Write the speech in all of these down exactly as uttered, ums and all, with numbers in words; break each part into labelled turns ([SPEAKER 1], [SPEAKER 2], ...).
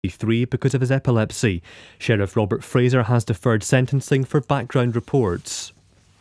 [SPEAKER 1] three because of his epilepsy. Sheriff Robert Fraser has deferred sentencing for background reports.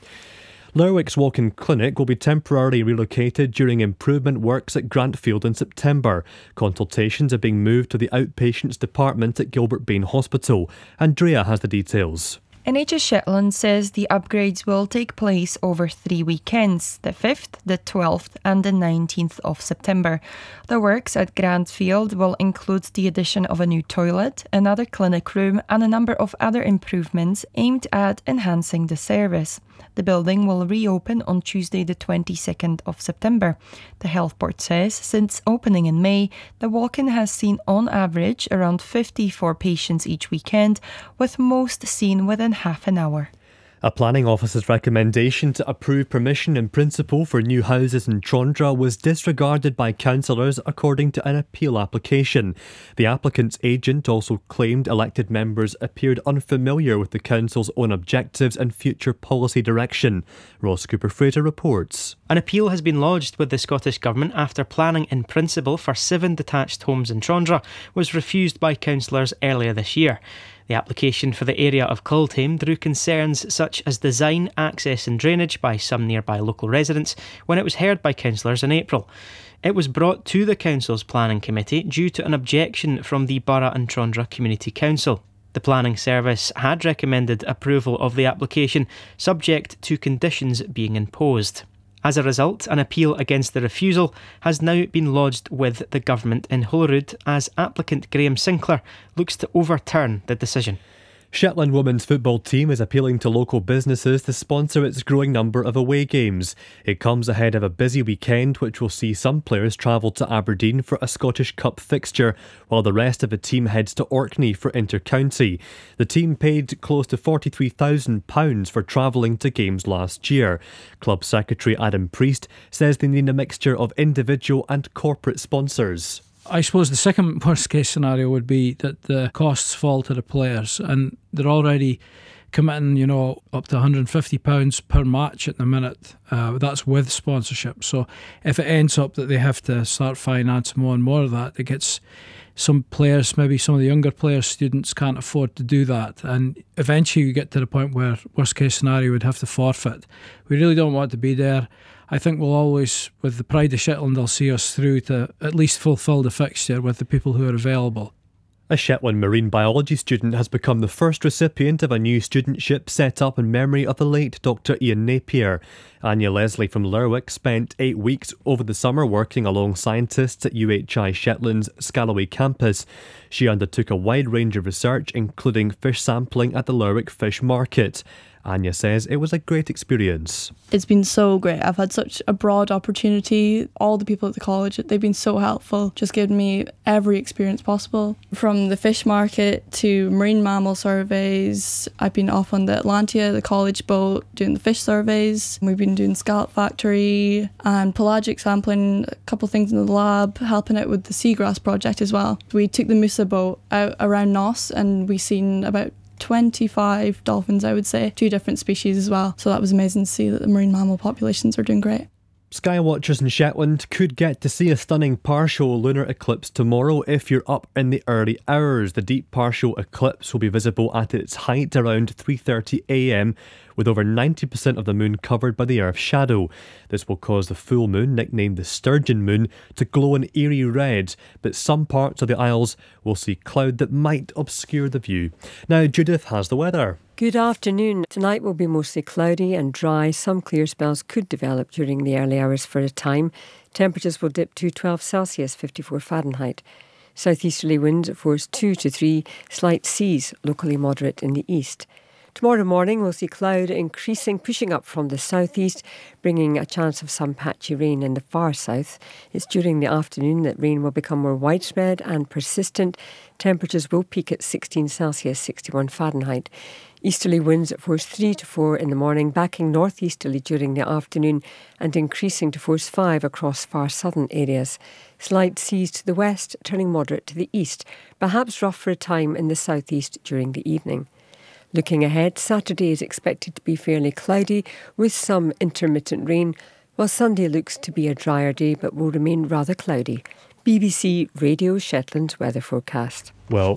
[SPEAKER 1] Lerwick's walk-in clinic will be temporarily relocated during improvement works at Grantfield in September. Consultations are being moved to the outpatients department at Gilbert Bain Hospital. Andrea has the details.
[SPEAKER 2] N H S Shetland says the upgrades will take place over three weekends, the fifth, the twelfth and the nineteenth of September. The works at Grantfield will include the addition of a new toilet, another clinic room and a number of other improvements aimed at enhancing the service. The building will reopen on Tuesday the twenty-second of September. The Health Board says since opening in May, the walk-in has seen on average around fifty-four patients each weekend, with most seen within half an hour.
[SPEAKER 1] A planning officer's recommendation to approve permission in principle for new houses in Trondra was disregarded by councillors according to an appeal application. The applicant's agent also claimed elected members appeared unfamiliar with the council's own objectives and future policy direction. Ross Cooper-Fraser reports.
[SPEAKER 3] An appeal has been lodged with the Scottish Government after planning in principle for seven detached homes in Trondra was refused by councillors earlier this year. The application for the area of Cultame drew concerns such as design, access and drainage by some nearby local residents when it was heard by councillors in April. It was brought to the council's planning committee due to an objection from the Borough and Trondra Community Council. The planning service had recommended approval of the application subject to conditions being imposed. As a result, an appeal against the refusal has now been lodged with the government in Holyrood as applicant Graham Sinclair looks to overturn the decision.
[SPEAKER 1] Shetland women's football team is appealing to local businesses to sponsor its growing number of away games. It comes ahead of a busy weekend which will see some players travel to Aberdeen for a Scottish Cup fixture, while the rest of the team heads to Orkney for inter-county. The team paid close to forty-three thousand pounds for travelling to games last year. Club secretary Adam Priest says they need a mixture of individual and corporate sponsors.
[SPEAKER 4] I suppose the second worst case scenario would be that the costs fall to the players, and they're already committing, you know, up to one hundred fifty pounds per match at the minute. Uh, that's with sponsorship. So if it ends up that they have to start financing more and more of that, it gets some players, maybe some of the younger players, students can't afford to do that. And eventually you get to the point where worst case scenario would have to forfeit. We really don't want to be there. I think we'll always, with the Pride of Shetland, they'll see us through to at least fulfil the fixture with the people who are available.
[SPEAKER 1] A Shetland marine biology student has become the first recipient of a new studentship set up in memory of the late Doctor Ian Napier. Anya Leslie from Lerwick spent eight weeks over the summer working along scientists at U H I Shetland's Scalloway campus. She undertook a wide range of research, including fish sampling at the Lerwick Fish Market. Anya says it was a great experience.
[SPEAKER 5] It's been so great. I've had such a broad opportunity. All the people at the college, they've been so helpful, just giving me every experience possible. From the fish market to marine mammal surveys. I've been off on the Atlantia, the college boat, doing the fish surveys. We've been doing scallop factory and pelagic sampling, a couple of things in the lab, helping out with the seagrass project as well. We took the Musa boat out around Noss and we seen about twenty-five dolphins, I would say, two different species as well. So that was amazing to see that the marine mammal populations are doing great.
[SPEAKER 1] Skywatchers in Shetland could get to see a stunning partial lunar eclipse tomorrow if you're up in the early hours. The deep partial eclipse will be visible at its height around three thirty a m, with over ninety percent of the moon covered by the Earth's shadow. This will cause the full moon, nicknamed the Sturgeon Moon, to glow an eerie red, but some parts of the Isles will see cloud that might obscure the view. Now Judith has the weather.
[SPEAKER 6] Good afternoon. Tonight will be mostly cloudy and dry. Some clear spells could develop during the early hours for a time. Temperatures will dip to twelve Celsius, fifty-four Fahrenheit. Southeasterly winds force two to three, slight seas, locally moderate in the east. Tomorrow morning we'll see cloud increasing, pushing up from the southeast, bringing a chance of some patchy rain in the far south. It's during the afternoon that rain will become more widespread and persistent. Temperatures will peak at sixteen Celsius, sixty-one Fahrenheit. Easterly winds at force three to four in the morning, backing northeasterly during the afternoon and increasing to force five across far southern areas. Slight seas to the west, turning moderate to the east, perhaps rough for a time in the southeast during the evening. Looking ahead, Saturday is expected to be fairly cloudy with some intermittent rain, while Sunday looks to be a drier day but will remain rather cloudy. B B C Radio Shetland weather forecast.
[SPEAKER 1] Well,